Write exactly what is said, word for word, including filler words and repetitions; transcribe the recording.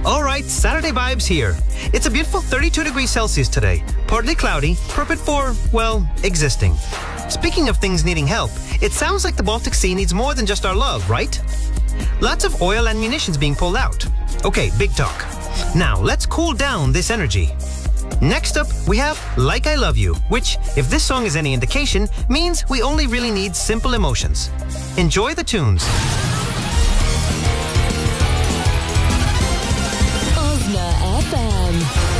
All right, Saturday vibes here. It's a beautiful thirty-two degrees Celsius today. Partly cloudy, perfect for, well, existing. Speaking of things needing help, it sounds like the Baltic Sea needs more than just our love, right? Lots of oil and munitions being pulled out. Okay, big talk. Now, let's cool down this energy. Next up, we have Like I Love You, which, if this song is any indication, means we only really need simple emotions. Enjoy the tunes. Osna F M.